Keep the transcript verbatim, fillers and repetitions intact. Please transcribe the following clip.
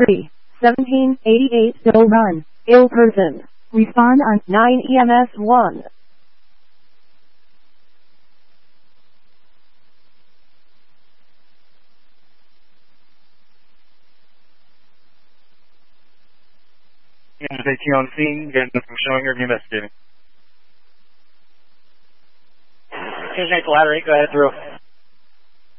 three, seventeen eighty-eight still run. Ill person. Respond on nine E M S one. Engine eighteen on scene, getting nothing showing or investigating. Engine eight, ladder eight, go ahead through.